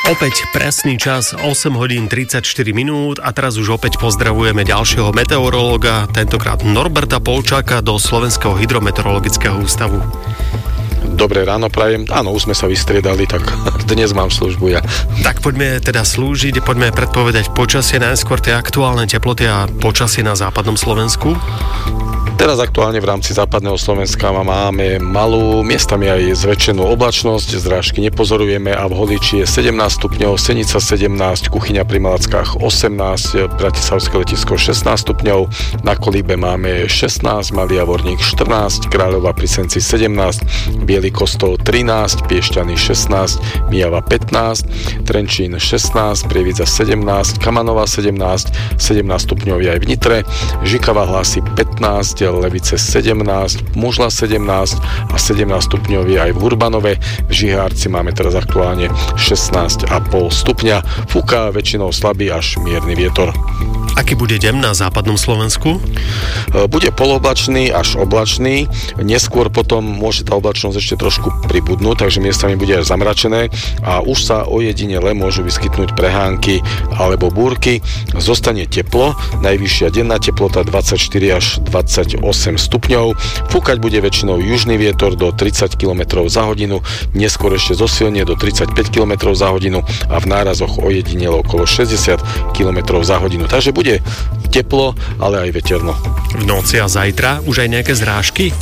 Opäť presný čas, 8 hodín 34 minút a teraz už opäť pozdravujeme ďalšieho meteorológa, tentokrát Norberta Polčáka do Slovenského hydrometeorologického ústavu. Dobré ráno prajem. Áno, už sme sa vystriedali, tak dnes mám službu ja. Tak poďme teda slúžiť, poďme predpovedať počasie, najskôr tie aktuálne teploty a počasie na západnom Slovensku. Teraz aktuálne v rámci západného Slovenska máme malú, miestami aj zväčšenú oblačnosť, zrážky nepozorujeme a v Holiči je 17 stupňov, Senica 17, Kuchyňa pri Malackách 18, Bratislavské letisko 16 stupňov, na Kolíbe máme 16, Malý Javorník 14, Kráľová pri Senci 17, Biely Kostol 13, Piešťany 16, Mijava 15, Trenčín 16, Prievidza 17, Kamanová 17, 17 stupňov je aj v Nitre, Žikava hlási 15, Levice 17, Mužla 17 a 17 stupňov je aj v Hurbanove. V Žihárci máme teraz aktuálne 16,5 stupňa. Fúka väčšinou slabý až mierny vietor. Aký bude deň na západnom Slovensku? Bude poloblačný až oblačný. Neskôr potom môže tá oblačnosť ešte trošku pribudnúť, takže miestami bude až zamračené a už sa ojedinele môžu vyskytnúť prehánky alebo búrky. Zostane teplo, najvyššia denná teplota 24 až 28 stupňov. Fúkať bude väčšinou južný vietor do 30 km za hodinu, neskôr ešte zosilnie do 35 km za hodinu a v nárazoch ojedinele okolo 60 km za hodinu. Takže bude teplo, ale aj veterno. V noci a zajtra už aj nejaké zrážky?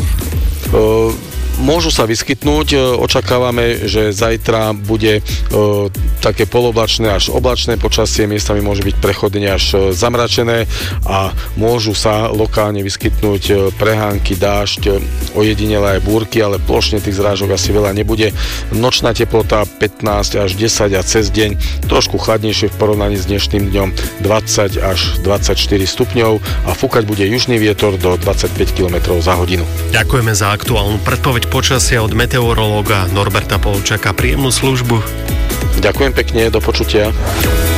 Môžu sa vyskytnúť, očakávame, že zajtra bude také poloblačné až oblačné počasie, miestami môže byť prechodne až zamračené a môžu sa lokálne vyskytnúť prehánky, dážď, ojedinelé aj búrky, ale plošne tých zrážok asi veľa nebude. Nočná teplota 15 až 10 a cez deň trošku chladnejšie v porovnaní s dnešným dňom 20 až 24 stupňov a fúkať bude južný vietor do 25 km za hodinu. Ďakujeme za aktuálnu predpoveď počasia od meteorológa Norberta Polčáka. Príjemnú službu. Ďakujem pekne, do počutia.